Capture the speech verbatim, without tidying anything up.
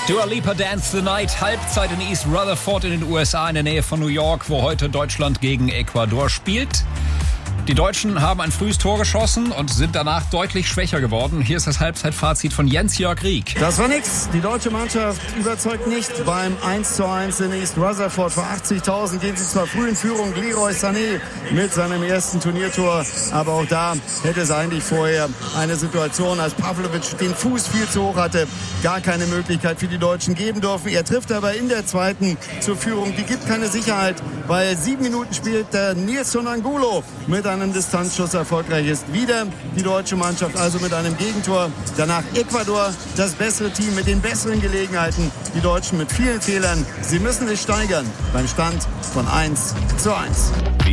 Dua Lipa Dance the Night, Halbzeit in East Rutherford in den U S A in der Nähe von New York, wo heute Deutschland gegen Ecuador spielt. Die Deutschen haben ein frühes Tor geschossen und sind danach deutlich schwächer geworden. Hier ist das Halbzeitfazit von Jens-Jörg Rieck. Das war nix. Die deutsche Mannschaft überzeugt nicht. Beim eins zu eins in East Rutherford vor achtzigtausend gehen sie zwar früh in Führung. Leroy Sané mit seinem ersten Turniertor. Aber auch da hätte es eigentlich vorher eine Situation, als Pavlovic den Fuß viel zu hoch hatte, gar keine Möglichkeit für die Deutschen geben dürfen. Er trifft aber in der zweiten zur Führung. Die gibt keine Sicherheit, weil sieben Minuten spielt der Nilsson Angulo mit einem Distanzschuss erfolgreich ist. Wieder die deutsche Mannschaft, also mit einem Gegentor. Danach Ecuador, das bessere Team mit den besseren Gelegenheiten. Die Deutschen mit vielen Fehlern. Sie müssen sich steigern beim Stand von eins zu eins.